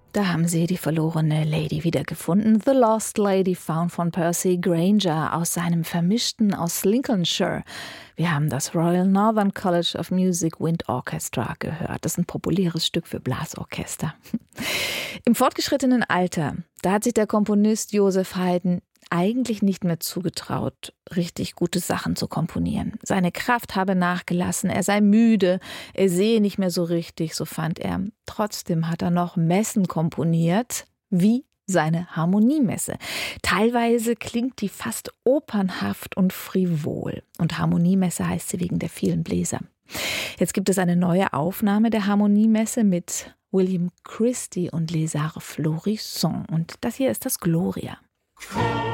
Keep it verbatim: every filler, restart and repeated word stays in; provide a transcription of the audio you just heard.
Da haben sie die verlorene Lady wiedergefunden. The Lost Lady Found von Percy Grainger aus seinem Vermischten aus Lincolnshire. Wir haben das Royal Northern College of Music Wind Orchestra gehört. Das ist ein populäres Stück für Blasorchester. Im fortgeschrittenen Alter, da hat sich der Komponist Joseph Haydn eigentlich nicht mehr zugetraut, richtig gute Sachen zu komponieren. Seine Kraft habe nachgelassen, er sei müde, er sehe nicht mehr so richtig, so fand er. Trotzdem hat er noch Messen komponiert, wie seine Harmoniemesse. Teilweise klingt die fast opernhaft und frivol. Und Harmoniemesse heißt sie wegen der vielen Bläser. Jetzt gibt es eine neue Aufnahme der Harmoniemesse mit William Christie und Les Arts Florissants. Und das hier ist das Gloria.